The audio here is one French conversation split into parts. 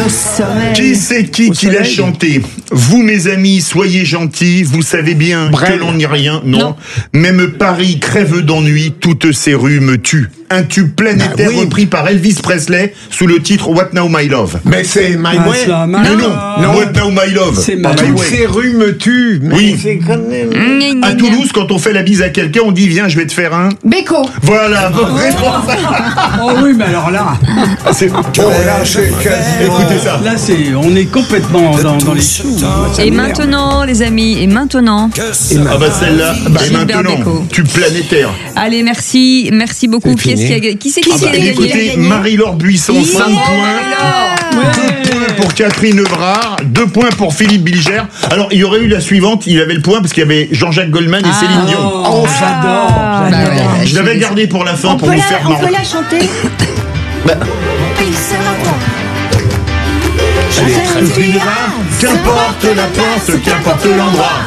au sommeil. Qui c'est qui l'a chanté? Vous, mes amis, soyez gentils, vous savez bien que l'on n'y rien. Non. Même Paris crève d'ennui, toutes ces rues me tuent. Un tube planétaire repris par Elvis Presley sous le titre What Now My Love. Mais c'est My Way. Non, What Now My Love. C'est My Way. Toutes ces rues me tuent. Mais oui. C'est quand même... À Toulouse, quand on fait la bise à quelqu'un, on dit viens, je vais te faire un. Béco. Voilà, bonne réponse. Oh oui, mais alors là. Écoutez ça. Là, on est complètement dans les choux. Et maintenant, les amis, et maintenant. Ah bah celle-là, et maintenant, tube planétaire. Allez, merci beaucoup. Qui c'est qui a gagné? Écoutez, Marie-Laure Buisson, 5 points. 2 points pour Catherine Evrard, 2 points pour Philippe Bilger. Alors, il y aurait eu la suivante, il avait le point parce qu'il y avait Jean-Jacques Goldman et Céline Dion. Oh, j'adore. Je l'avais gardé pour la fin pour vous faire marrer. On peut la chanter. Il sera bon. Qu'importe la porte, qu'importe l'endroit.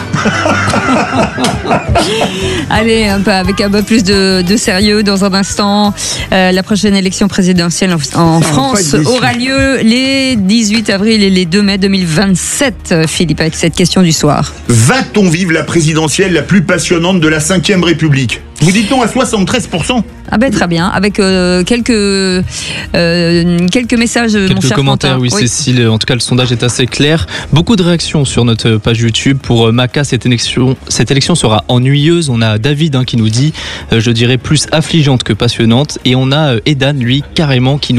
Allez, avec un peu plus de sérieux dans un instant. La prochaine élection présidentielle en France aura lieu les 18 avril et les 2 mai 2027. Philippe, avec cette question du soir. Va-t-on vivre la présidentielle la plus passionnante de la 5e République? Vous dites non à 73%? Ah ben très bien, avec quelques messages, quelques mon cher commentaires, Quentin. oui, Cécile. En tout cas, le sondage est assez clair. Beaucoup de réactions sur notre page YouTube. Pour Maca, cette élection sera ennuyeuse. On a David qui nous dit, je dirais plus affligeante que passionnante. Et on a Edan, lui, carrément, qui nous